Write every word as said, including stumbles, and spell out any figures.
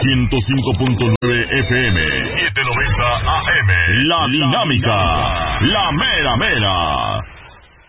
ciento cinco punto nueve F M, setecientos noventa A M. La Dinámica, la mera mera.